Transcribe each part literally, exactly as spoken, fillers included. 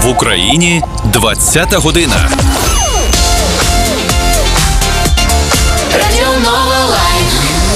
В Україні двадцята година. Радіо Нова Лайн.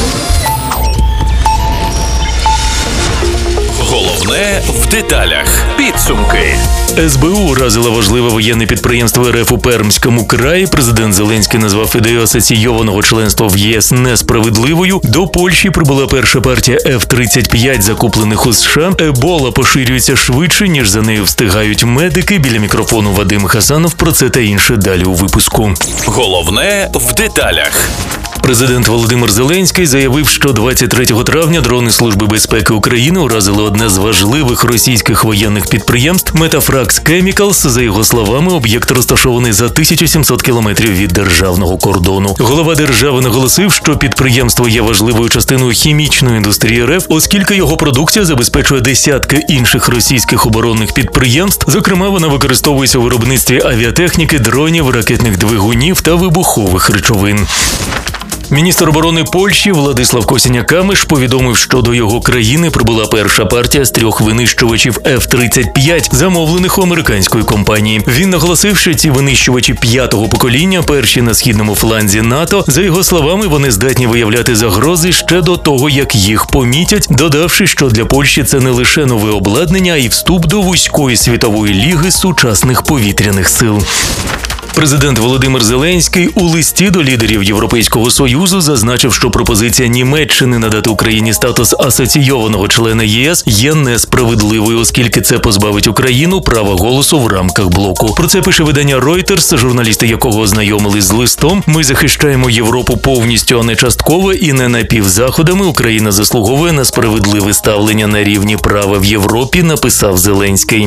Головне в деталях. Підсумки. ес бе у уразила важливе воєнне підприємство ер еф у Пермському краї. Президент Зеленський назвав ідею асоційованого членства в є ес несправедливою. До Польщі прибула перша партія еф тридцять п'ять, закуплених у США. Ебола поширюється швидше, ніж за нею встигають медики. Біля мікрофону Вадим Хасанов. Про це та інше далі у випуску. Головне в деталях. Президент Володимир Зеленський заявив, що двадцять третього травня дрони Служби безпеки України уразили одне з важливих російських воєнних підприємств Metafrax Chemicals. За його словами, об'єкт розташований за тисячу сімсот кілометрів від державного кордону. Голова держави наголосив, що підприємство є важливою частиною хімічної індустрії РФ, оскільки його продукція забезпечує десятки інших російських оборонних підприємств. Зокрема, вона використовується у виробництві авіатехніки, дронів, ракетних двигунів та вибухових речовин. Міністр оборони Польщі Владислав Косіня-Камиш повідомив, що до його країни прибула перша партія з трьох винищувачів еф тридцять п'ять, замовлених у американської компанії. Він наголосив, що ці винищувачі п'ятого покоління перші на східному фланзі НАТО. За його словами, вони здатні виявляти загрози ще до того, як їх помітять, додавши, що для Польщі це не лише нове обладнання, а й вступ до вузької світової ліги сучасних повітряних сил. Президент Володимир Зеленський у листі до лідерів Європейського Союзу зазначив, що пропозиція Німеччини надати Україні статус асоційованого члена є ес є несправедливою, оскільки це позбавить Україну права голосу в рамках блоку. Про це пише видання Reuters, журналісти якого ознайомились з листом. Ми захищаємо Європу повністю, а не частково і не напівзаходами. Україна заслуговує на справедливе ставлення на рівні права в Європі, написав Зеленський.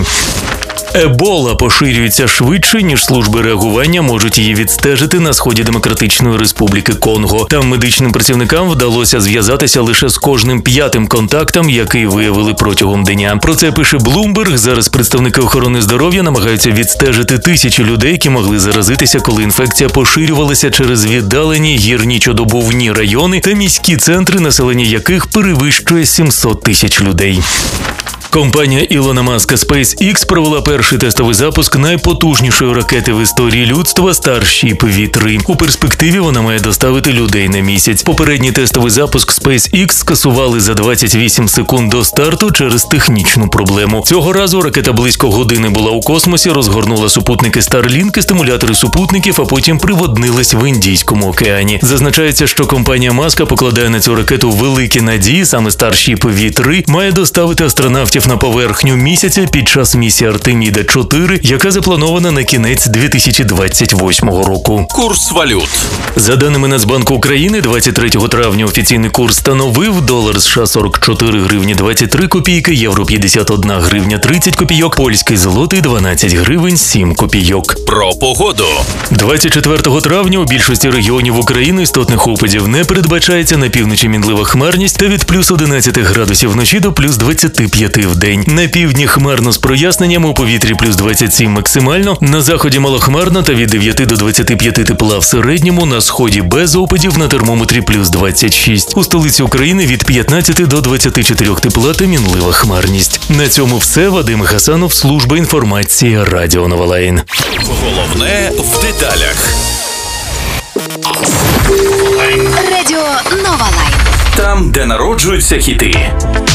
Ебола поширюється швидше, ніж служби реагування можуть її відстежити на сході Демократичної Республіки Конго. Там медичним працівникам вдалося зв'язатися лише з кожним п'ятим контактом, який виявили протягом дня. Про це пише Bloomberg. Зараз представники охорони здоров'я намагаються відстежити тисячі людей, які могли заразитися, коли інфекція поширювалася через віддалені гірнічодобувні райони та міські центри, населення яких перевищує сімсот тисяч людей. Компанія Ілона Маска SpaceX провела перший тестовий запуск найпотужнішої ракети в історії людства Starship ві три. У перспективі вона має доставити людей на місяць. Попередній тестовий запуск SpaceX скасували за двадцять вісім секунд до старту через технічну проблему. Цього разу ракета близько години була у космосі, розгорнула супутники Starlink і стимулятори супутників, а потім приводнилась в Індійському океані. Зазначається, що компанія Маска покладає на цю ракету великі надії. Саме Starship ві три має доставити астронавтів на поверхню місяця під час місії Артеміда чотири, яка запланована на кінець дві тисячі двадцять восьмого року. Курс валют. За даними Нацбанку України, двадцять третього травня офіційний курс становив: долар США сорок чотири гривні двадцять три копійки, євро п'ятдесят одна гривня тридцять копійок, польський злотий дванадцять гривень сім копійок. Про погоду. двадцять четвертого травня у більшості регіонів України істотних опадів не передбачається. На півночі мінлива хмарність та від плюс одинадцяти градусів вночі до плюс двадцяти п'яти в день. На півдні хмарно з проясненням, у повітрі плюс двадцять сім максимально, на заході малохмарно та від дев'яти до двадцяти п'яти тепла в середньому, на сході без опадів, на термометрі плюс двадцять шість. У столиці України від п'ятнадцяти до двадцяти чотирьох тепла та мінлива хмарність. На цьому все. Вадим Хасанов, служба інформації, Радіо Нова Лайн. Головне в деталях. Радіо Нова Лайн. Там, де народжуються хіти.